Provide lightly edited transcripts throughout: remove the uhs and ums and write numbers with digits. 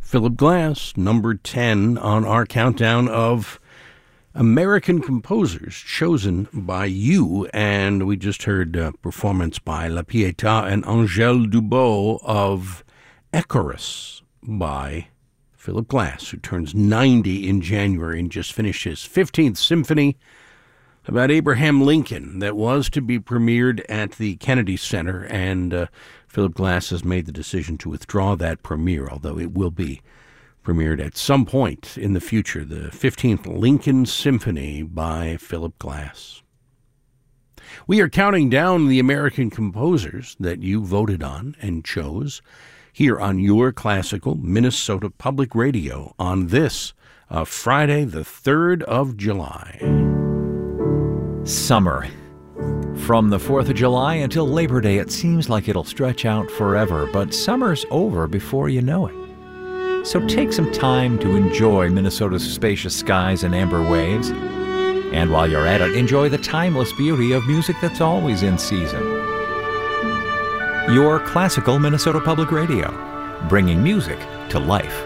Philip Glass, number 10 on our countdown of American composers chosen by you. And we just heard a performance by La Pietà and Angèle Dubot of Icarus by Philip Glass, who turns 90 in January and just finished his 15th symphony about Abraham Lincoln that was to be premiered at the Kennedy Center, and Philip Glass has made the decision to withdraw that premiere, although it will be premiered at some point in the future, the 15th Lincoln Symphony by Philip Glass. We are counting down the American composers that you voted on and chose here on your classical Minnesota Public Radio on this Friday, the 3rd of July. Summer. From the 4th of July until Labor Day, it seems like it'll stretch out forever, but summer's over before you know it. So take some time to enjoy Minnesota's spacious skies and amber waves. And while you're at it, enjoy the timeless beauty of music that's always in season. Your classical Minnesota Public Radio, bringing music to life.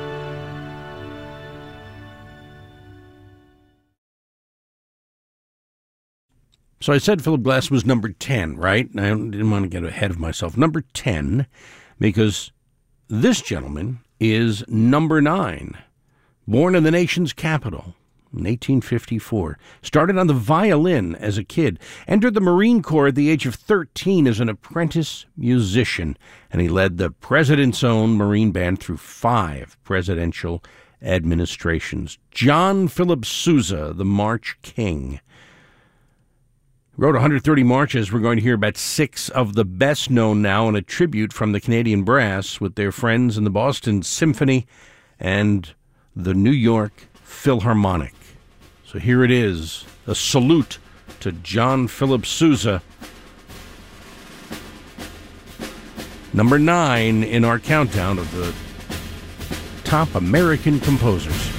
So I said Philip Glass was number 10, right? I didn't want to get ahead of myself. Number 10, because this gentleman is number 9. Born in the nation's capital in 1854. Started on the violin as a kid. Entered the Marine Corps at the age of 13 as an apprentice musician. And he led the President's Own Marine Band through 5 presidential administrations. John Philip Sousa, the March King. Wrote 130 marches. We're going to hear about 6 of the best known now in a tribute from the Canadian Brass with their friends in the Boston Symphony and the New York Philharmonic. So here it is, a salute to John Philip Sousa. Number 9 in our countdown of the top American composers.